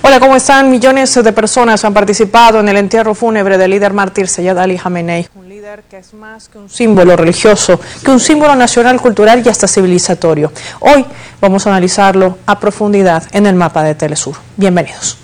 Hola, ¿cómo están? Millones de personas han participado en el entierro fúnebre del líder mártir Seyyed Ali Khamenei, un líder que es más que un símbolo religioso, que un símbolo nacional, cultural y hasta civilizatorio. Hoy vamos a analizarlo a profundidad en el mapa de Telesur. Bienvenidos.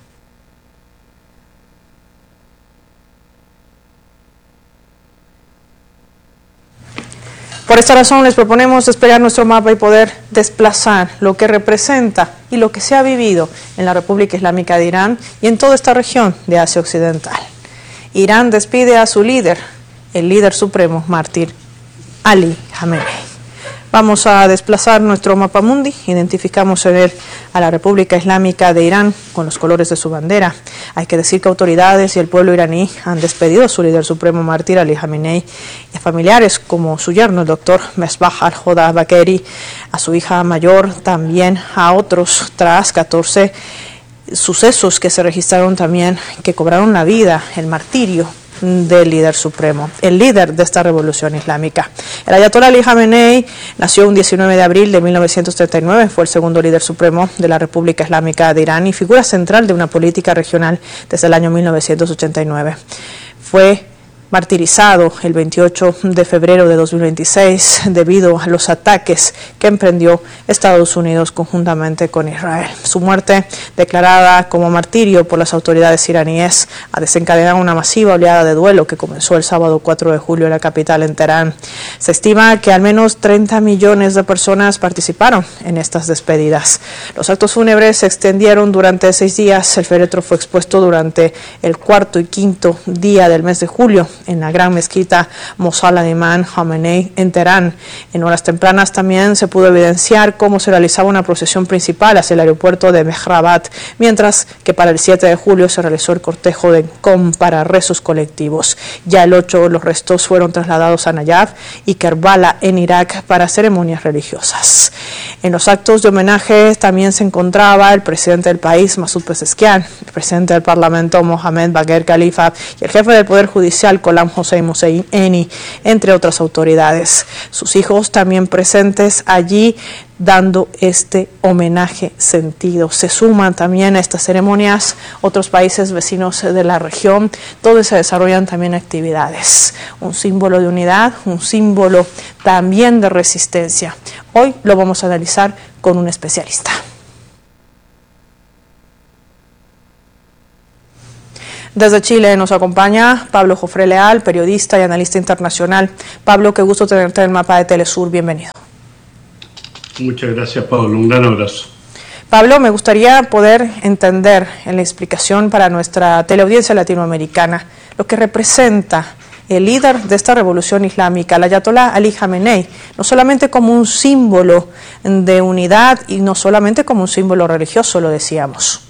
Por esta razón les proponemos desplegar nuestro mapa y poder desplazar lo que representa y lo que se ha vivido en la República Islámica de Irán y en toda esta región de Asia Occidental. Irán despide a su líder, el líder supremo mártir Ali Khamenei. Vamos a desplazar nuestro mapa mundi, identificamos en él a la República Islámica de Irán con los colores de su bandera. Hay que decir que autoridades y el pueblo iraní han despedido a su líder supremo mártir Ali Khamenei y a familiares como su yerno, el doctor Mesbah al-Hoda Bakeri, a su hija mayor, también a otros, tras 14 sucesos que se registraron también, que cobraron la vida, el martirio del líder supremo, el líder de esta revolución islámica. El ayatolá Ali Khamenei nació un 19 de abril de 1939, fue el segundo líder supremo de la República Islámica de Irán y figura central de una política regional desde el año 1989. Fue martirizado el 28 de febrero de 2026 debido a los ataques que emprendió Estados Unidos conjuntamente con Israel. Su muerte, declarada como martirio por las autoridades iraníes, ha desencadenado una masiva oleada de duelo que comenzó el sábado 4 de julio en la capital, en Teherán. Se estima que al menos 30 millones de personas participaron en estas despedidas. Los actos fúnebres se extendieron durante 6 días. El féretro fue expuesto durante el cuarto y quinto día del mes de julio en la gran mezquita Mosala Imam Khamenei en Teherán. En horas tempranas también se pudo evidenciar cómo se realizaba una procesión principal hacia el aeropuerto de Mehrabad, mientras que para el 7 de julio se realizó el cortejo de Qom para rezos colectivos. Ya el 8 los restos fueron trasladados a Nayaf y Kerbala en Irak para ceremonias religiosas. En los actos de homenaje también se encontraba el presidente del país, Masoud Pezeshkian, el presidente del parlamento, Mohamed Bagher Khalifa, y el jefe del Poder Judicial, Gholam Hosseini, entre otras autoridades. Sus hijos también presentes allí dando este homenaje sentido. Se suman también a estas ceremonias otros países vecinos de la región, donde se desarrollan también actividades. Un símbolo de unidad, un símbolo también de resistencia. Hoy lo vamos a analizar con un especialista. Desde Chile nos acompaña Pablo Jofré Leal, periodista y analista internacional. Pablo, qué gusto tenerte en el mapa de Telesur, bienvenido. Muchas gracias, Pablo, un gran abrazo. Pablo, me gustaría poder entender en la explicación para nuestra teleaudiencia latinoamericana lo que representa el líder de esta revolución islámica, el ayatolá Ali Khamenei, no solamente como un símbolo de unidad y no solamente como un símbolo religioso, lo decíamos.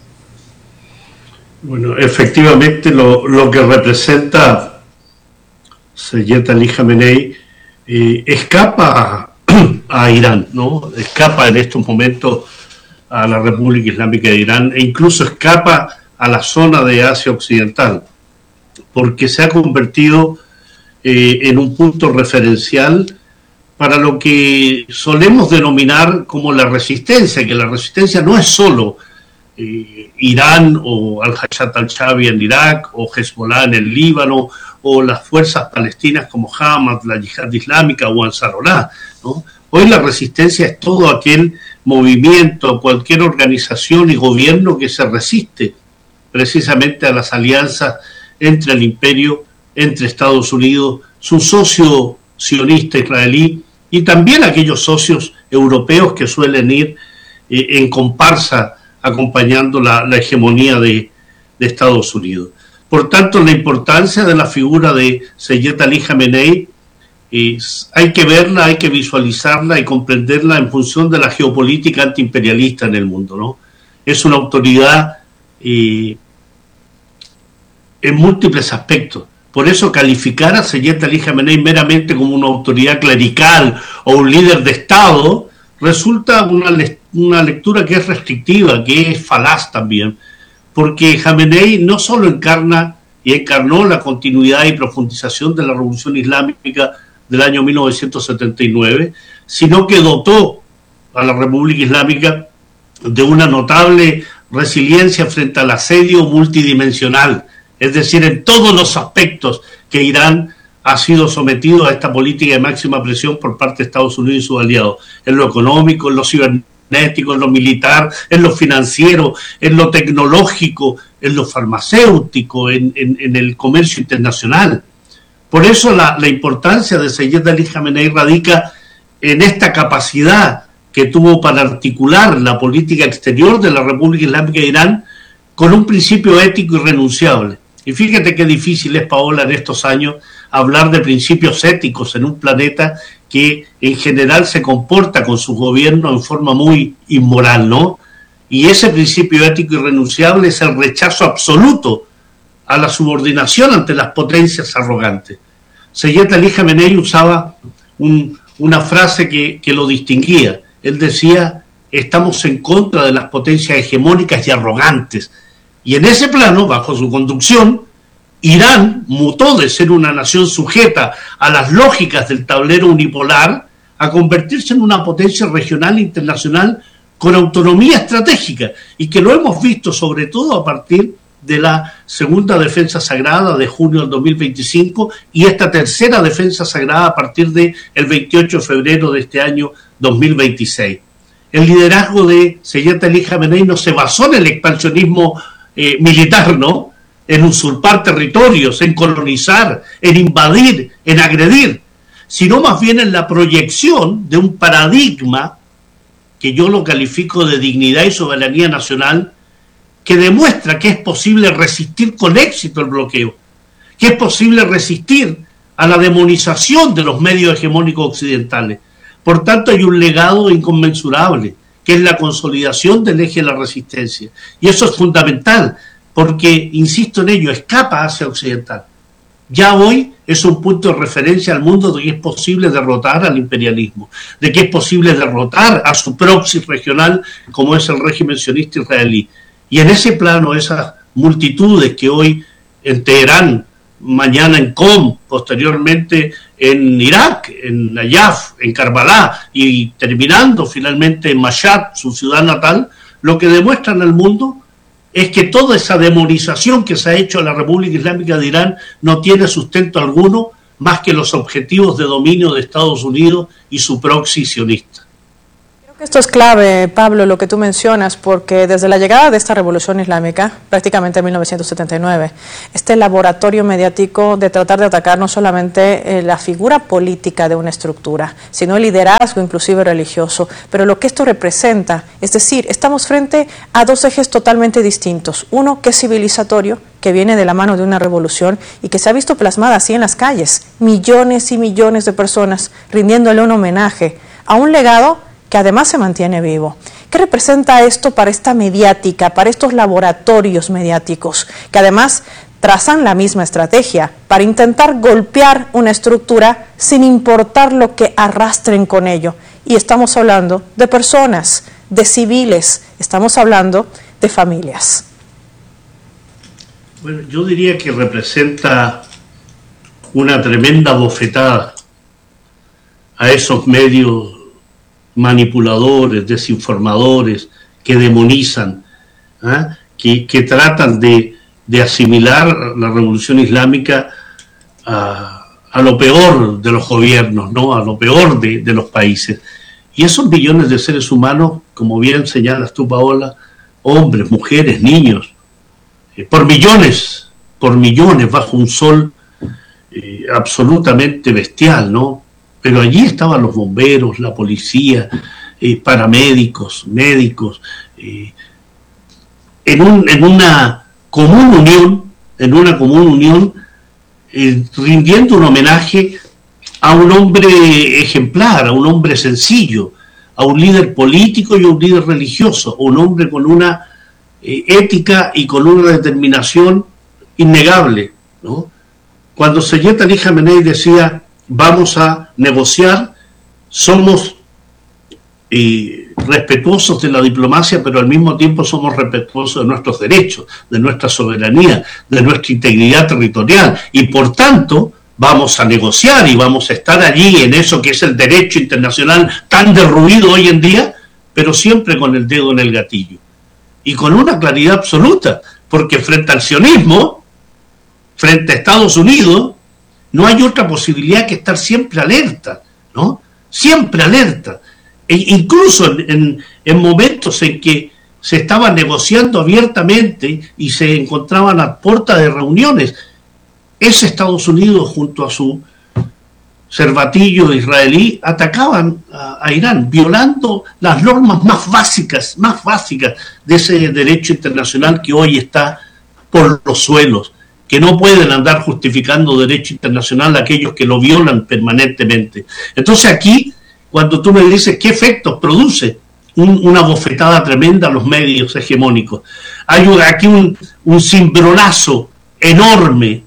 Bueno, efectivamente lo que representa Seyyed Ali Khamenei escapa a Irán, ¿no? Escapa en estos momentos a la República Islámica de Irán e incluso escapa a la zona de Asia Occidental, porque se ha convertido en un punto referencial para lo que solemos denominar como la resistencia, que la resistencia no es solo Irán o al-Hashad al-Shaabi en Irak o Hezbollah en el Líbano o las fuerzas palestinas como Hamas, la Yihad Islámica o Ansarullah, ¿no? Hoy la resistencia es todo aquel movimiento, cualquier organización y gobierno que se resiste precisamente a las alianzas entre el imperio, entre Estados Unidos, su socio sionista israelí y también aquellos socios europeos que suelen ir en comparsa acompañando la hegemonía de Estados Unidos. Por tanto, la importancia de la figura de Seyyed Ali Khamenei hay que verla, hay que visualizarla y comprenderla en función de la geopolítica antiimperialista en el mundo, ¿no? Es una autoridad en múltiples aspectos. Por eso calificar a Seyyed Ali Khamenei meramente como una autoridad clerical o un líder de Estado resulta una lectura que es restrictiva, que es falaz también, porque Khamenei no solo encarnó la continuidad y profundización de la revolución islámica del año 1979, sino que dotó a la República Islámica de una notable resiliencia frente al asedio multidimensional, es decir, en todos los aspectos que Irán ha sido sometido a esta política de máxima presión por parte de Estados Unidos y sus aliados, en lo económico, en lo cibernético, en lo militar, en lo financiero, en lo tecnológico, en lo farmacéutico, en el comercio internacional. Por eso la importancia de Seyed Ali Khamenei radica en esta capacidad que tuvo para articular la política exterior de la República Islámica de Irán con un principio ético irrenunciable. Y fíjate qué difícil es, Paola, en estos años hablar de principios éticos en un planeta que en general se comporta con su gobierno en forma muy inmoral, ¿no? Y ese principio ético irrenunciable es el rechazo absoluto a la subordinación ante las potencias arrogantes. Seyed Ali Khamenei usaba una frase que lo distinguía. Él decía: estamos en contra de las potencias hegemónicas y arrogantes. Y en ese plano, bajo su conducción, Irán mutó de ser una nación sujeta a las lógicas del tablero unipolar a convertirse en una potencia regional e internacional con autonomía estratégica, y que lo hemos visto sobre todo a partir de la segunda defensa sagrada de junio del 2025 y esta tercera defensa sagrada a partir del 28 de febrero de este año 2026. El liderazgo de Seyed Ali Khamenei no se basó en el expansionismo militar, ¿no?, en usurpar territorios, en colonizar, en invadir, en agredir, sino más bien en la proyección de un paradigma que yo lo califico de dignidad y soberanía nacional, que demuestra que es posible resistir con éxito el bloqueo, que es posible resistir a la demonización de los medios hegemónicos occidentales. Por tanto, hay un legado inconmensurable, que es la consolidación del eje de la resistencia. Y eso es fundamental, porque, insisto en ello, escapa hacia occidental. Ya hoy es un punto de referencia al mundo de que es posible derrotar al imperialismo, de que es posible derrotar a su proxy regional, como es el régimen sionista israelí. Y en ese plano, esas multitudes que hoy en Teherán, mañana en Qom, posteriormente en Irak, en Nayaf, en Karbala y terminando finalmente en Mashhad, su ciudad natal, lo que demuestran al mundo es que toda esa demonización que se ha hecho a la República Islámica de Irán no tiene sustento alguno más que los objetivos de dominio de Estados Unidos y su proxy sionista. Esto es clave, Pablo, lo que tú mencionas, porque desde la llegada de esta revolución islámica, prácticamente en 1979, este laboratorio mediático de tratar de atacar no solamente la figura política de una estructura, sino el liderazgo inclusive religioso, pero lo que esto representa, es decir, estamos frente a dos ejes totalmente distintos, uno que es civilizatorio, que viene de la mano de una revolución y que se ha visto plasmada así en las calles, millones y millones de personas rindiéndole un homenaje a un legado que además se mantiene vivo. ¿Qué representa esto para esta mediática, para estos laboratorios mediáticos, que además trazan la misma estrategia para intentar golpear una estructura sin importar lo que arrastren con ello? Y estamos hablando de personas, de civiles, estamos hablando de familias. Bueno, yo diría que representa una tremenda bofetada a esos medios manipuladores, desinformadores, que demonizan, que tratan de asimilar la revolución islámica a lo peor de los gobiernos, ¿no?, a lo peor de los países. Y esos millones de seres humanos, como bien señalas tú, Paola, hombres, mujeres, niños, por millones, bajo un sol absolutamente bestial, ¿no? Pero allí estaban los bomberos, la policía, paramédicos, médicos, en una común unión, rindiendo un homenaje a un hombre ejemplar, a un hombre sencillo, a un líder político y a un líder religioso, a un hombre con una ética y con una determinación innegable, ¿no? Cuando Seyed Ali Khamenei decía: vamos a negociar, somos respetuosos de la diplomacia, pero al mismo tiempo somos respetuosos de nuestros derechos, de nuestra soberanía, de nuestra integridad territorial, y por tanto vamos a negociar y vamos a estar allí en eso que es el derecho internacional tan derruido hoy en día, pero siempre con el dedo en el gatillo. y con una claridad absoluta, porque frente al sionismo, frente a Estados Unidos, no hay otra posibilidad que estar siempre alerta, ¿no? Siempre alerta. E incluso en momentos en que se estaba negociando abiertamente y se encontraban a puerta de reuniones, ese Estados Unidos junto a su cervatillo israelí atacaban a Irán, violando las normas más básicas de ese derecho internacional que hoy está por los suelos, que no pueden andar justificando derecho internacional a aquellos que lo violan permanentemente. Entonces aquí, cuando tú me dices qué efectos produce una bofetada tremenda a los medios hegemónicos, hay aquí un cimbronazo enorme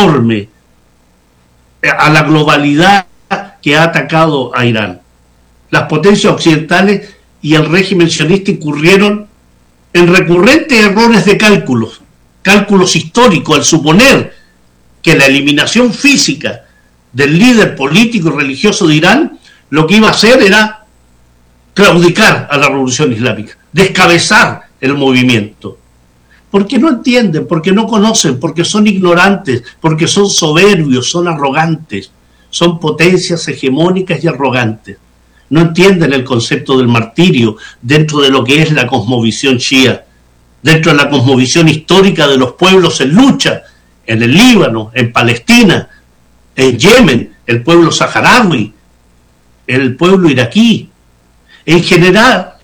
a la globalidad que ha atacado a Irán. Las potencias occidentales y el régimen sionista incurrieron en recurrentes errores de cálculos históricos, al suponer que la eliminación física del líder político y religioso de Irán lo que iba a hacer era claudicar a la revolución islámica, descabezar el movimiento. Porque no entienden, porque no conocen, porque son ignorantes, porque son soberbios, son arrogantes, son potencias hegemónicas y arrogantes. No entienden el concepto del martirio dentro de lo que es la cosmovisión shia, dentro de la cosmovisión histórica de los pueblos en lucha, en el Líbano, en Palestina, en Yemen, el pueblo saharaui, el pueblo iraquí. En general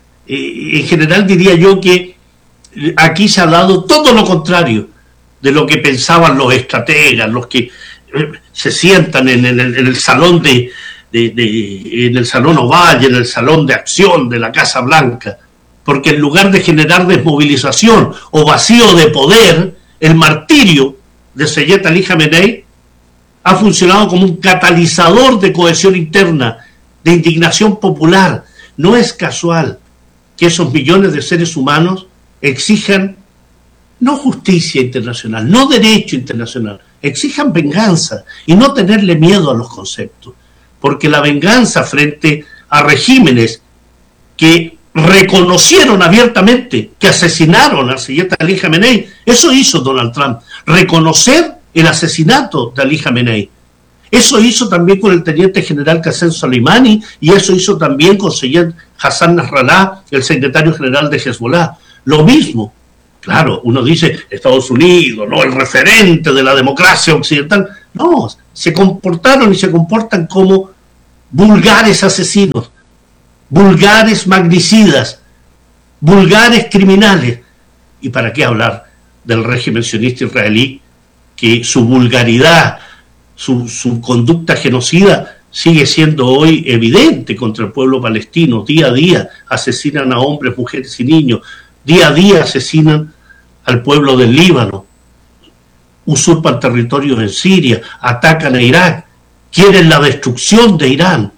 diría yo que aquí se ha dado todo lo contrario de lo que pensaban los estrategas, los que se sientan en el salón en el salón oval, en el salón de acción de la Casa Blanca, porque en lugar de generar desmovilización o vacío de poder, el martirio de Seyed Ali Jamenei ha funcionado como un catalizador de cohesión interna, de indignación popular. No es casual que esos millones de seres humanos exijan no justicia internacional, no derecho internacional, exijan venganza y no tenerle miedo a los conceptos, porque la venganza frente a regímenes que reconocieron abiertamente que asesinaron a Seyed Ali Jamenei, eso hizo Donald Trump, reconocer el asesinato de Ali Jamenei. Eso hizo también con el teniente general Qasem Soleimani y eso hizo también con Seyed Hassan Nasrallah, el secretario general de Hezbollah. Lo mismo. Claro, uno dice Estados Unidos, ¿no?, el referente de la democracia occidental. No, se comportaron y se comportan como vulgares asesinos, vulgares magnicidas, vulgares criminales. ¿Y para qué hablar del régimen sionista israelí, que su vulgaridad, su conducta genocida sigue siendo hoy evidente contra el pueblo palestino? Día a día asesinan a hombres, mujeres y niños, día a día asesinan al pueblo del Líbano, usurpan territorios en Siria, atacan a Irak, quieren la destrucción de Irán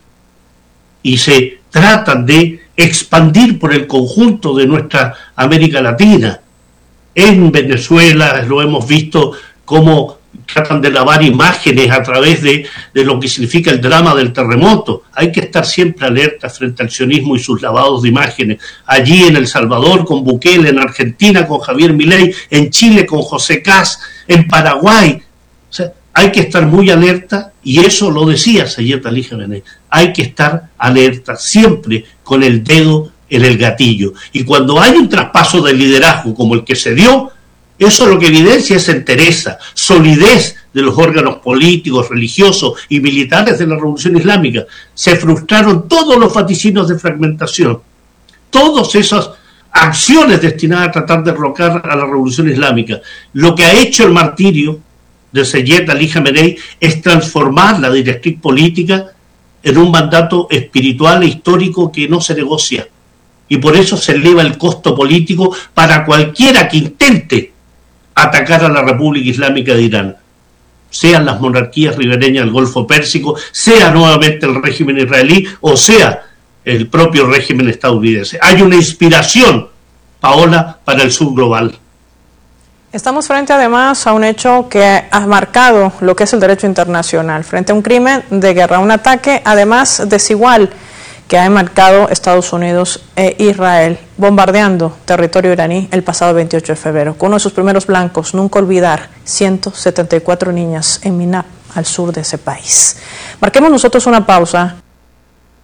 y se tratan de expandir por el conjunto de nuestra América Latina. En Venezuela lo hemos visto cómo tratan de lavar imágenes a través de lo que significa el drama del terremoto. Hay que estar siempre alerta frente al sionismo y sus lavados de imágenes. Allí en El Salvador con Bukele, en Argentina con Javier Milei, en Chile con José Kast, en Paraguay. O sea, hay que estar muy alerta, y eso lo decía Seyed Ali Jamenei. Hay que estar alerta siempre con el dedo en el gatillo. Y cuando hay un traspaso de liderazgo como el que se dio, eso lo que evidencia es entereza, solidez de los órganos políticos, religiosos y militares de la Revolución Islámica. Se frustraron todos los vaticinos de fragmentación, todas esas acciones destinadas a tratar de derrocar a la Revolución Islámica. Lo que ha hecho el martirio de Seyed Ali Jamenei es transformar la directriz política en un mandato espiritual e histórico que no se negocia. Y por eso se eleva el costo político para cualquiera que intente atacar a la República Islámica de Irán, sean las monarquías ribereñas del Golfo Pérsico, sea nuevamente el régimen israelí o sea el propio régimen estadounidense. Hay una inspiración, Paola, para el sur global. Estamos frente además a un hecho que ha marcado lo que es el derecho internacional, frente a un crimen de guerra, un ataque además desigual que ha enmarcado Estados Unidos e Israel bombardeando territorio iraní el pasado 28 de febrero, con uno de sus primeros blancos, nunca olvidar, 174 niñas en Minab, al sur de ese país. Marquemos nosotros una pausa.